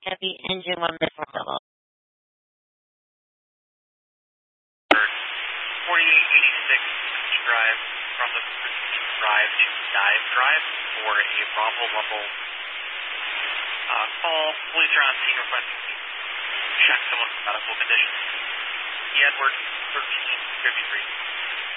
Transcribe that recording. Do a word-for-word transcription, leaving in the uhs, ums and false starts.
Heavy engine one missile level. forty-eight eighty-six Drive from the drive to dive drive for a Bravo level uh, call. Police are on scene requesting to check someone for medical conditions. The Edward thirteen fifty-three.